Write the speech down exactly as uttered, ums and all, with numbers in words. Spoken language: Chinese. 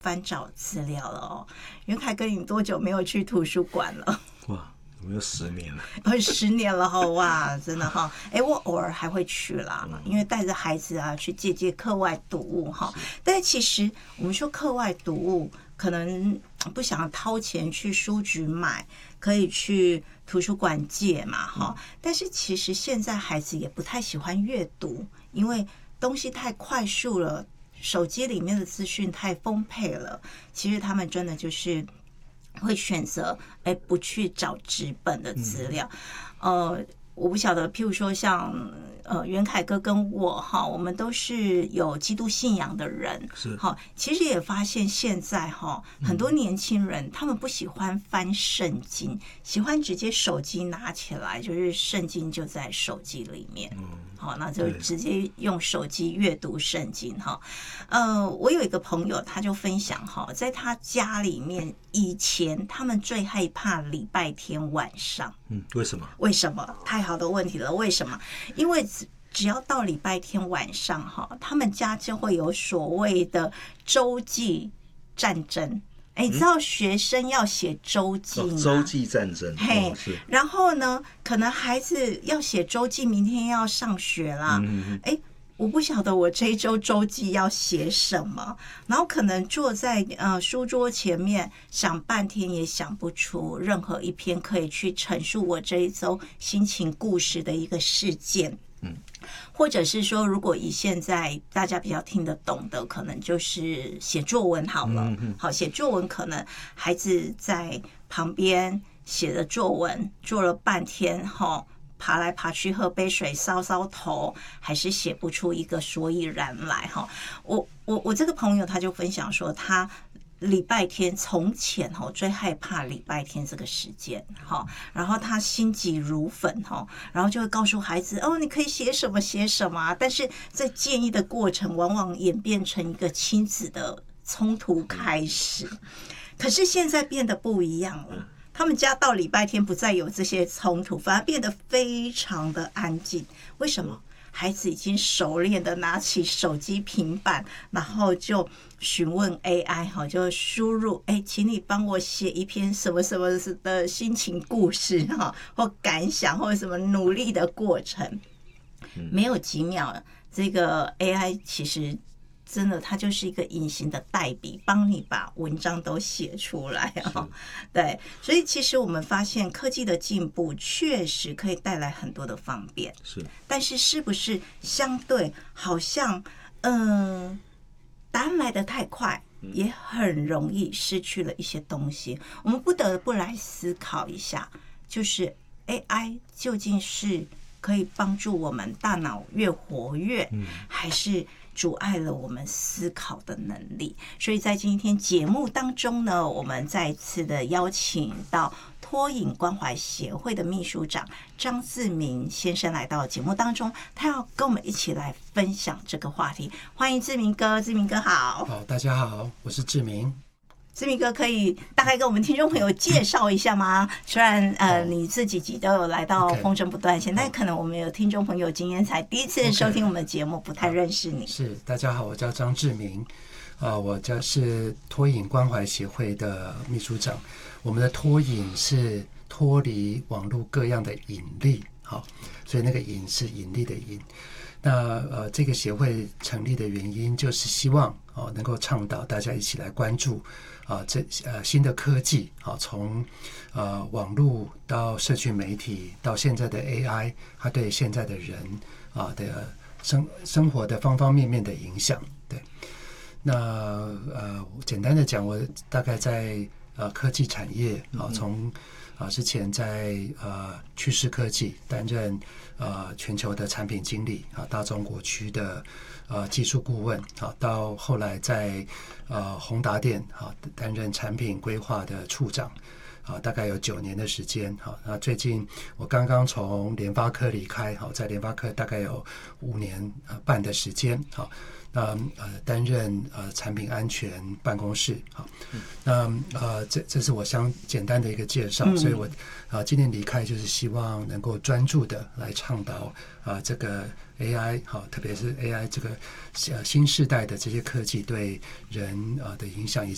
翻找资料了哦。元凯哥，你多久没有去图书馆了？ 哇，有没有十年了？ 哦，十年了哈，哇，真的哈。哎，我偶尔还会去啦，因为带着孩子啊去借借课外读物哈。但是其实我们说课外读物，可能不想掏钱去书局买，可以去图书馆借嘛哈。但是其实现在孩子也不太喜欢阅读，因为东西太快速了。手机里面的资讯太丰沛了，其实他们真的就是会选择哎不去找纸本的资料。呃，我不晓得，譬如说像呃元凯哥跟我哈，我们都是有基督信仰的人， 是哈。其实也发现现在哈，很多年轻人他们不喜欢翻圣经，喜欢直接手机拿起来，就是圣经就在手机里面。嗯好，那就直接用手机阅读圣经哈。呃，我有一个朋友，他就分享哈，在他家里面以前他们最害怕礼拜天晚上。 嗯，为什么？ 为什么？太好的问题了，为什么？因为只要到礼拜天晚上哈，他们家就会有所谓的周记战争。哎，你知道学生要写周记吗？ 哦、周记战争， 嘿、 哦，是。 然后呢，可能孩子要写周记，明天要上学啦。嗯哎，我不晓得我这一周周记要写什么，然后可能坐在呃书桌前面想半天也想不出任何一篇可以去陈述我这一周心情故事的一个事件。嗯，或者是说，如果以现在大家比较听得懂的，可能就是写作文好了。好，写作文可能孩子在旁边写的作文，做了半天哈，爬来爬去喝杯水搔搔头，还是写不出一个所以然来哈。我我我这个朋友他就分享说，他礼拜天从前哈最害怕礼拜天这个时间哈，然后他心急如焚哈，然后就会告诉孩子哦，你可以写什么写什么，但是在建议的过程往往演变成一个亲子的冲突开始。可是现在变得不一样了，他们家到礼拜天不再有这些冲突，反而变得非常的安静。为什么？孩子已经熟练的拿起手机平板，然后就询问 A I 哈，就输入哎，请你帮我写一篇什么什么的心情故事哈，或感想，或者什么努力的过程。没有几秒，这个 A I 其实真的它就是一个隐形的代笔，帮你把文章都写出来哦。对，所以其实我们发现科技的进步确实可以带来很多的方便， 是， 但是是不是相对好像嗯、呃，答案来得太快，也很容易失去了一些东西。我们不得不来思考一下，就是 A I 究竟是可以帮助我们大脑越活跃，还是阻碍了我们思考的能力？所以在今天节目当中呢，我们再一次的邀请到托引关怀协会的秘书长张志明先生来到节目当中，他要跟我们一起来分享这个话题。欢迎志明哥，志明哥好。 好，大家好，我是志明。 志明哥可以大概跟我们听众朋友介绍一下吗？虽然呃你这几集都有来到风筝不断线， okay. 但可能我们有听众朋友今天才第一次收听我们的节目， okay. 不太认识你。 是，大家好，我叫张志明，啊、呃，我叫是托引关怀协会的秘书长。我们的托引是脱离网络各样的引力，好，所以那个引是引力的引。那呃，这个协会成立的原因就是希望哦，能够倡导大家一起来关注啊，这呃新的科技啊，从呃网络到社群媒体到现在的 A I， 它对现在的人啊的生生活的方方面面的影响。对，那呃简单的讲，我大概在呃科技产业啊，从啊之前在呃趋势科技担任呃全球的产品经理啊，大中国区的呃技术顾问啊，到后来在呃宏达电啊担任产品规划的处长啊，大概有九年的时间。好，那最近我刚刚从联发科离开，好，在联发科大概有五年半的时间。好，那呃担任呃产品安全办公室。好，那呃这这是我相简单的一个介绍，嗯、所以我啊、呃、今年离开就是希望能够专注的来倡导啊、呃、这个 A I 好，特别是 A I 这个呃新世代的这些科技对人啊、呃、的影响，以及